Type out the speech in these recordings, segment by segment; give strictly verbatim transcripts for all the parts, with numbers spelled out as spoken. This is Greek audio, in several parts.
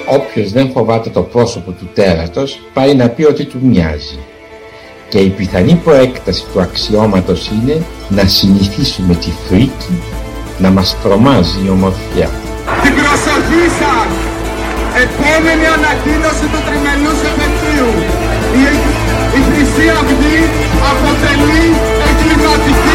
όποιος δεν φοβάται το πρόσωπο του τέρατος πάει να πει ότι του μοιάζει. Και η πιθανή προέκταση του αξιώματος είναι να συνηθίσουμε τη φρίκη να μας τρομάζει η ομορφιά. Την προσοχή σας! Επόμενη ανακοίνωση του τριμελούς επαιτίου. Η, η Χρυσή Αυγή αποτελεί εγκληματική.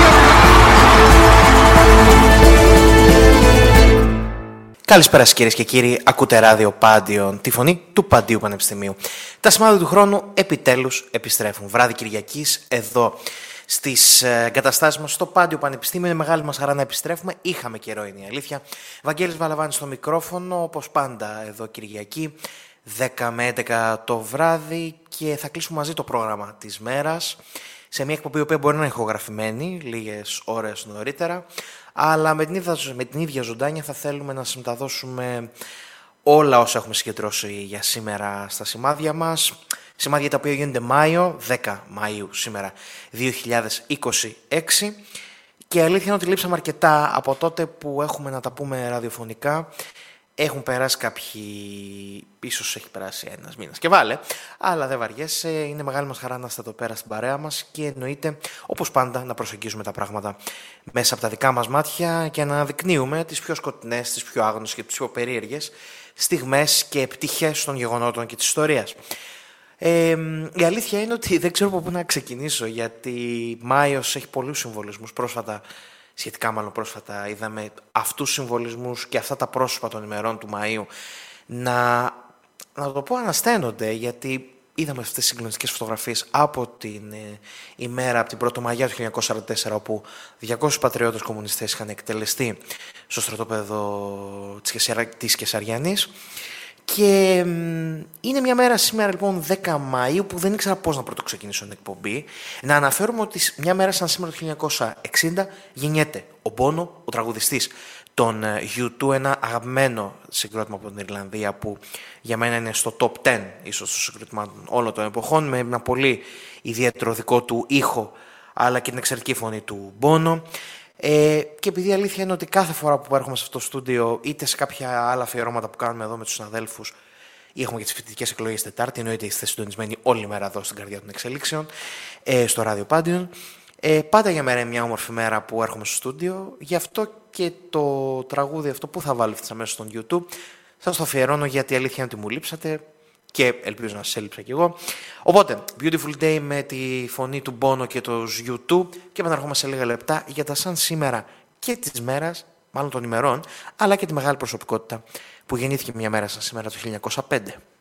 Καλησπέρα σας κυρίες και κύριοι, ακούτε ράδιο Πάντιον, τη φωνή του Παντίου Πανεπιστημίου. Τα σημάδια του χρόνου επιτέλους επιστρέφουν. Βράδυ Κυριακής εδώ στις εγκαταστάσεις μας στο Πάντιο Πανεπιστήμιο. Είναι μεγάλη μας χαρά να επιστρέφουμε. Είχαμε καιρό, είναι η αλήθεια. Βαγγέλης Βαλαβάνης στο μικρόφωνο, όπως πάντα εδώ Κυριακή, δέκα με έντεκα το βράδυ, και θα κλείσουμε μαζί το πρόγραμμα της μέρας σε μια εκπομπή που μπορεί να είναι ηχογραφημένη λίγες ώρες νωρίτερα, αλλά με την ίδια, με την ίδια ζωντάνια θα θέλουμε να σας μεταδώσουμε όλα όσα έχουμε συγκεντρώσει για σήμερα στα σημάδια μας. Σημάδια τα οποία γίνονται Μάιο, δέκα Μαΐου σήμερα δύο χιλιάδες είκοσι έξι, και η αλήθεια είναι ότι λείψαμε αρκετά από τότε που έχουμε να τα πούμε ραδιοφωνικά. Έχουν περάσει κάποιοι, ίσως έχει περάσει ένας μήνας και βάλε, αλλά δεν βαριέσαι, είναι μεγάλη μας χαρά να είστε εδώ πέρα στην παρέα μας και εννοείται, όπως πάντα, να προσεγγίζουμε τα πράγματα μέσα από τα δικά μας μάτια και να αναδεικνύουμε τις πιο σκοτεινές, τις πιο άγνωστες και τις πιο περίεργες στιγμές και πτυχές των γεγονότων και της ιστορίας. Ε, η αλήθεια είναι ότι δεν ξέρω από πού να ξεκινήσω, γιατί Μάιος έχει πολλούς συμβολισμούς. Πρόσφατα, σχετικά μάλλον πρόσφατα, είδαμε αυτούς τους συμβολισμούς και αυτά τα πρόσωπα των ημερών του Μαΐου να, να το πω, ανασταίνονται, γιατί είδαμε αυτές τις συγκλονιστικές φωτογραφίες από την ε, ημέρα, από την Πρωτομαγιά του χίλια εννιακόσια σαράντα τέσσερα, όπου διακόσιοι πατριώτες κομμουνιστές είχαν εκτελεστεί στο στρατόπεδο της Κεσαριανής. Και είναι μια μέρα σήμερα, λοιπόν, δέκα Μαΐου, που δεν ήξερα πώς να πρώτο ξεκινήσω την εκπομπή. Να αναφέρουμε ότι μια μέρα σαν σήμερα το χίλια εννιακόσια εξήντα γεννιέται ο Μπόνο, ο τραγουδιστής των γιου τού, ένα αγαπημένο συγκρότημα από την Ιρλανδία που για μένα είναι στο top δέκα ίσως των συγκροτημάτων όλων των εποχών, με ένα πολύ ιδιαίτερο δικό του ήχο αλλά και την εξαιρετική φωνή του Μπόνο. Ε, και επειδή η αλήθεια είναι ότι κάθε φορά που έρχομαι σε αυτό το στούντιο, είτε σε κάποια άλλα αφιερώματα που κάνουμε εδώ με τους συναδέλφους, ή έχουμε και τις φοιτητικές εκλογές Τετάρτη, εννοείται είστε συντονισμένοι όλη μέρα εδώ στην καρδιά των εξελίξεων, ε, στο ράδιο Πάντιον. Ε, πάντα για μένα είναι μια όμορφη μέρα που έρχομαι στο στούντιο, γι' αυτό και το τραγούδι αυτό που θα βάλω αμέσως στον YouTube θα σας το αφιερώνω, γιατί η αλήθεια είναι ότι μου λείψατε και ελπίζω να σας έλειψα κι εγώ. Οπότε, Beautiful Day με τη φωνή του Bono και του γιου τού, και επαναρχόμαστε σε λίγα λεπτά για τα σαν σήμερα και της μέρας, μάλλον των ημερών, αλλά και τη μεγάλη προσωπικότητα που γεννήθηκε μια μέρα σαν σήμερα το χίλια εννιακόσια πέντε.